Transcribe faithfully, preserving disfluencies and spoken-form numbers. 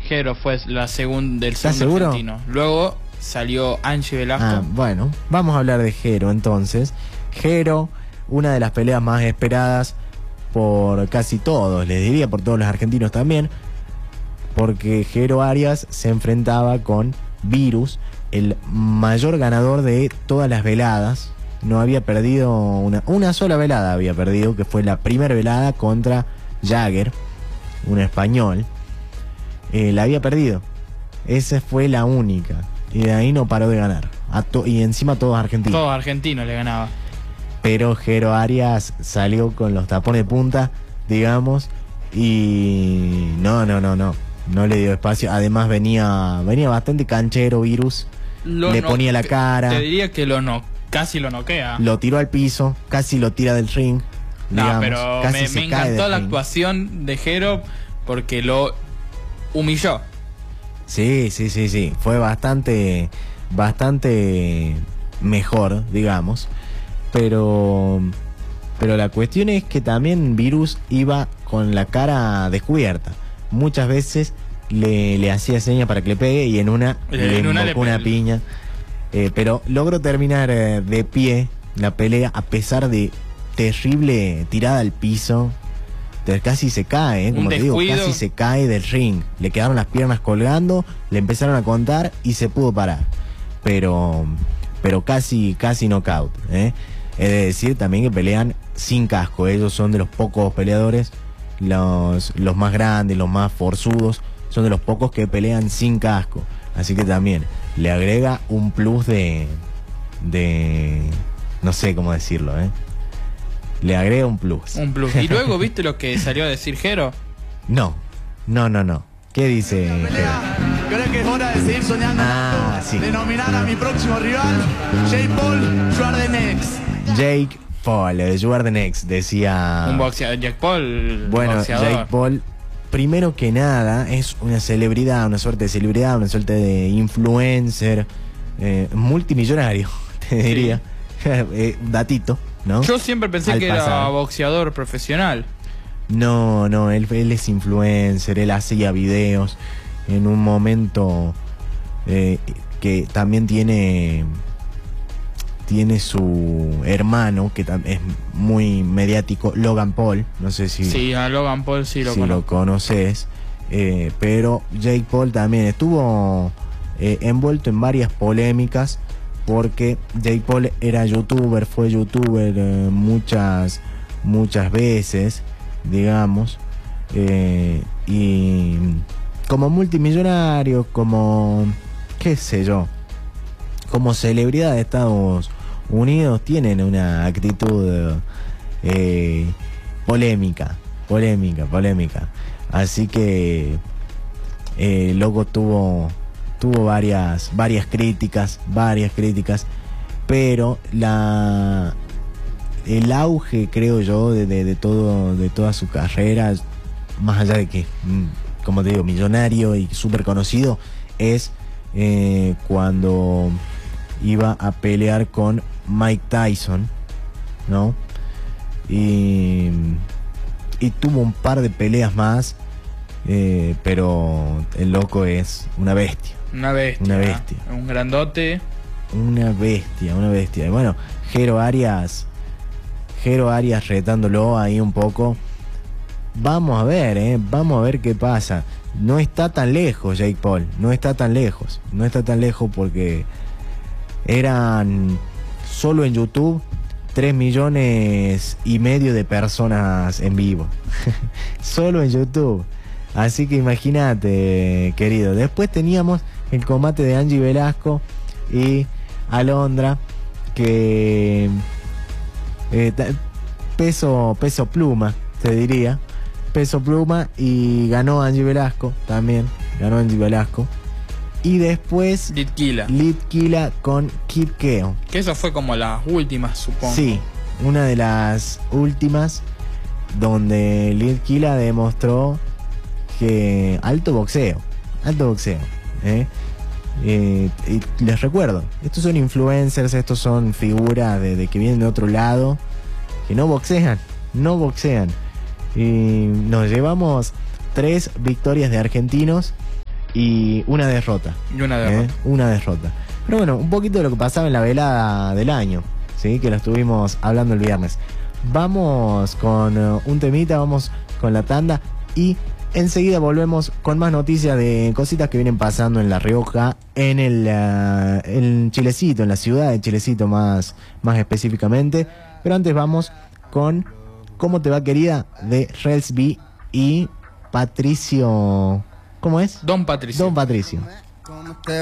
Jero fue la segunda del ¿Estás segundo seguro? argentino. Luego salió Angie Velasco. Ah, bueno, vamos a hablar de Jero entonces. Jero, una de las peleas más esperadas por casi todos, les diría por todos los argentinos también, porque Jero Arias se enfrentaba con Virus, el mayor ganador de todas las veladas. No había perdido una, una sola velada, había perdido, que fue la primera velada contra Jagger, un español. Eh, la había perdido. Esa fue la única. Y de ahí no paró de ganar. A to y encima todos argentinos. Todos argentinos le ganaba. Pero Jero Arias salió con los tapones de punta, digamos, y no, no, no, no. No le dio espacio. Además venía venía bastante canchero Virus. Lo le no, ponía la te, cara. Te diría que lo no, casi lo noquea. Lo tiró al piso, casi lo tira del ring. No, digamos, pero casi me, se me cae encantó del la ring. actuación de Jero porque lo humilló. Sí, sí, sí, sí. Fue bastante, bastante mejor, digamos. Pero, pero la cuestión es que también Virus iba con la cara descubierta. Muchas veces le, le hacía señas para que le pegue y en una le en una, invocó le una piña. Eh, pero logró terminar eh, de pie la pelea a pesar de terrible tirada al piso. Casi se cae, ¿eh? Como te digo, casi se cae del ring. Le quedaron las piernas colgando, le empezaron a contar y se pudo parar. Pero, pero casi, casi knockout, ¿eh? He de decir también que pelean sin casco. Ellos son de los pocos peleadores, los, los más grandes, los más forzudos, son de los pocos que pelean sin casco. Así que también le agrega un plus de, de, no sé cómo decirlo, ¿eh? Le agrega un plus. Un plus. ¿Y luego viste lo que salió a decir Jero? No, no, no, no. ¿Qué dice Jero? Creo que es hora de seguir soñando. Ah, sí. De nominar a mi próximo rival, Jake Paul, You Are The Next. Jake Paul, You Are The Next, decía... Un boxeador, Jake Paul, Bueno, boxeador. Jake Paul, primero que nada, es una celebridad, una suerte de celebridad, una suerte de influencer, eh, multimillonario, te diría. Sí. eh, datito, ¿no? Yo siempre pensé Al que pasado. era boxeador profesional. No, no, él, él es influencer, él hacía videos en un momento eh, que también tiene tiene su hermano que es muy mediático, Logan Paul, no sé si, sí, a Logan Paul sí lo si conozco. lo conoces, eh, pero Jake Paul también estuvo eh, envuelto en varias polémicas porque Jake Paul era youtuber, fue youtuber eh, muchas muchas veces, digamos, eh, y como multimillonario, como qué sé yo, como celebridad de Estados Unidos, tienen una actitud eh, polémica, polémica, polémica. Así que eh, el loco tuvo tuvo varias varias críticas, varias críticas, pero la el auge, creo yo, de, de, de todo de toda su carrera, más allá de que, como te digo, millonario y súper conocido, es eh, cuando iba a pelear con Mike Tyson, ¿no? Y, y tuvo un par de peleas más, eh, pero el loco es una bestia. Una bestia. Una bestia. Un grandote. Una bestia, una bestia. Y bueno, Jero Arias, Jero Arias retándolo ahí un poco. Vamos a ver, eh, vamos a ver qué pasa. No está tan lejos Jake Paul, no está tan lejos, no está tan lejos porque eran solo en YouTube tres millones y medio de personas en vivo. Solo en YouTube. Así que imagínate, querido. Después teníamos el combate de Angie Velasco y Alondra, que eh, peso, peso pluma, te diría. Peso pluma, y ganó Angie Velasco también. Ganó Angie Velasco. Y después Litkila. Litkila con Kid Keo. Que eso fue como las últimas, supongo. Sí, una de las últimas donde Litkila demostró que alto boxeo, alto boxeo, ¿eh? Eh, y les recuerdo, estos son influencers, estos son figuras de, de que vienen de otro lado, que no boxean, no boxean. Y nos llevamos tres victorias de argentinos y una derrota. Y una derrota. ¿eh? Una derrota. Pero bueno, un poquito de lo que pasaba en la velada del año, ¿sí? Que lo estuvimos hablando el viernes. Vamos con uh, un temita, vamos con la tanda y enseguida volvemos con más noticias de cositas que vienen pasando en La Rioja, en el uh, en Chilecito, en la ciudad de Chilecito más, más específicamente. Pero antes vamos con ¿Cómo te va, querida? De Relsby y Patricio. ¿Cómo es? Don Patricio. Don Patricio. ¿Cómo te